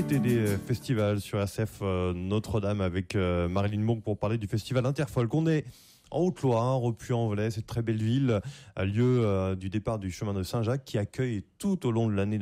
L'été des festivals sur SF Notre-Dame avec Marilyn Monk pour parler du festival Interfolk. On est en Haute-Loire, au Puy-en-Velay, cette très belle ville, lieu du départ du chemin de Saint-Jacques qui accueille tout au long de l'année